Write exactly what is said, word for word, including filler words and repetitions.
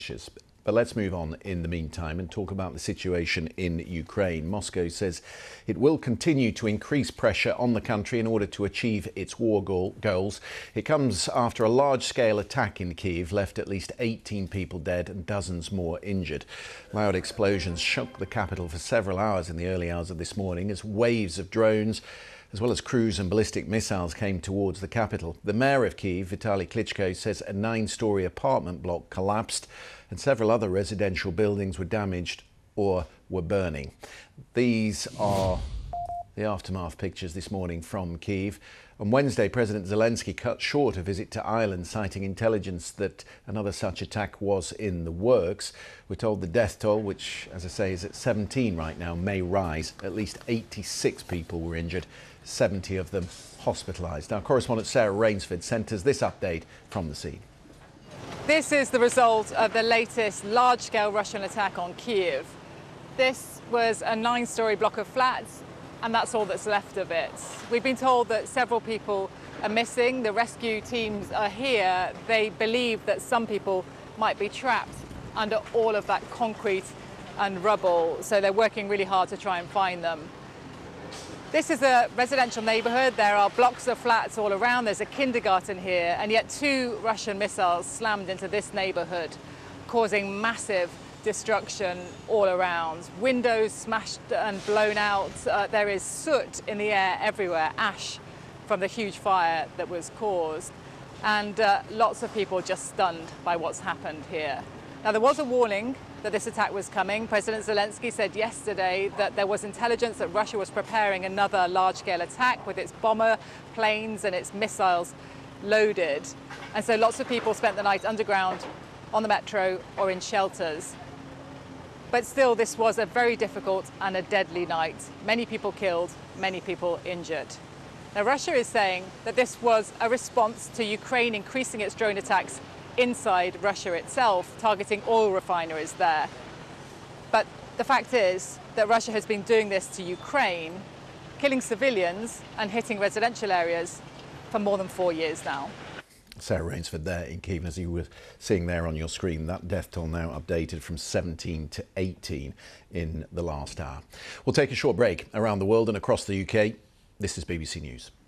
But let's move on in the meantime and talk about the situation in Ukraine. Moscow says it will continue to increase pressure on the country in order to achieve its war goal goals. It comes after a large-scale attack in Kyiv left at least eighteen people dead and dozens more injured. Loud explosions shook the capital for several hours in the early hours of this morning as waves of drones as well as cruise and ballistic missiles came towards the capital. The mayor of Kyiv, Vitaly Klitschko, says a nine-storey apartment block collapsed and several other residential buildings were damaged or were burning. These are the aftermath pictures this morning from Kyiv. On Wednesday, President Zelensky cut short a visit to Ireland, citing intelligence that another such attack was in the works. We're told the death toll, which, as I say, is at seventeen right now, may rise. At least eighty-six people were injured, seventy of them hospitalised. Our correspondent Sarah Rainsford sent us this update from the scene. This is the result of the latest large-scale Russian attack on Kyiv. This was a nine-storey block of flats, and that's all that's left of it. We've been told that several people are missing. The rescue teams are here. They believe that some people might be trapped under all of that concrete and rubble, so they're working really hard to try and find them. This is a residential neighbourhood. There are blocks of flats all around. There's a kindergarten here, and yet two Russian missiles slammed into this neighbourhood, causing massive destruction all around. Windows smashed and blown out. Uh, there is soot in the air everywhere, ash from the huge fire that was caused. And uh, lots of people just stunned by what's happened here. Now, there was a warning that this attack was coming. President Zelensky said yesterday that there was intelligence that Russia was preparing another large-scale attack with its bomber planes and its missiles loaded. And so lots of people spent the night underground, on the metro or in shelters. But still, this was a very difficult and a deadly night. Many people killed, many people injured. Now, Russia is saying that this was a response to Ukraine increasing its drone attacks inside Russia itself, targeting oil refineries there. But the fact is that Russia has been doing this to Ukraine, killing civilians and hitting residential areas for more than four years now. Sarah Rainsford there in Kyiv, as you were seeing there on your screen. That death toll now updated from seventeen to eighteen in the last hour. We'll take a short break. Around the world and across the U K, this is B B C News.